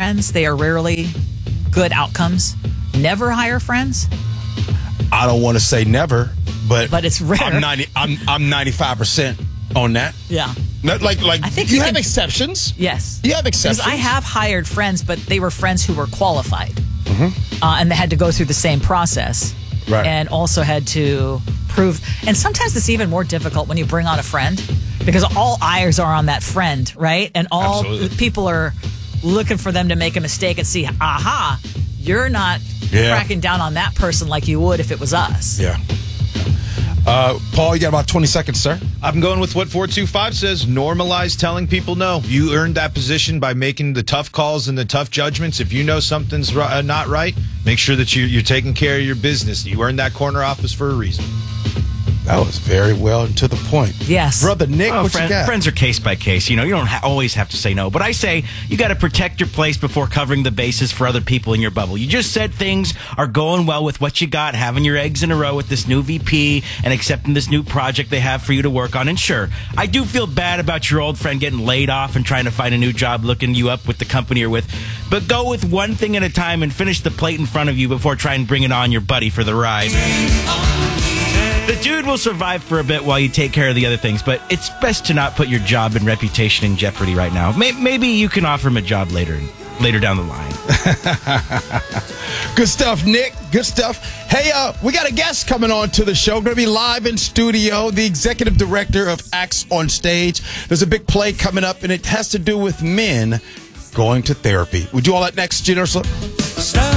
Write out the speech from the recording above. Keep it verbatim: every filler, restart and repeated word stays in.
friends. They are rarely good outcomes. Never hire friends. I don't want to say never, but but it's rare. I'm ninety. I'm I'm ninety-five percent on that. Yeah. Not like like I think you, you have can, exceptions. Yes. You have exceptions. Because I have hired friends, but they were friends who were qualified, mm-hmm. uh, and they had to go through the same process, right. and also had to prove. And sometimes it's even more difficult when you bring on a friend, because all eyes are on that friend, right? And all Absolutely. people are looking for them to make a mistake and see, aha, you're not yeah. cracking down on that person like you would if it was us. Yeah. Uh, Paul, you got about twenty seconds, sir. I'm going with what four two five says. Normalize telling people no. You earned that position by making the tough calls and the tough judgments. If you know something's ri- uh, not right, make sure that you, you're taking care of your business. You earned that corner office for a reason. That was very well and to the point. Yes. Brother Nick, Oh, what friend, you got? friends are case by case. You know, you don't ha- always have to say no. But I say you got to protect your place before covering the bases for other people in your bubble. You just said things are going well with what you got, having your eggs in a row with this new V P and accepting this new project they have for you to work on. And sure, I do feel bad about your old friend getting laid off and trying to find a new job looking you up with the company you're with. But go with one thing at a time and finish the plate in front of you before trying to bring it on your buddy for the ride. The dude will survive for a bit while you take care of the other things, but it's best to not put your job and reputation in jeopardy right now. Maybe you can offer him a job later, later down the line. Good stuff, Nick. Good stuff. Hey, uh, we got a guest coming on to the show. Going to be live in studio, the executive director of Acts on Stage. There's a big play coming up, and it has to do with men going to therapy. We do all that next, Jennifer.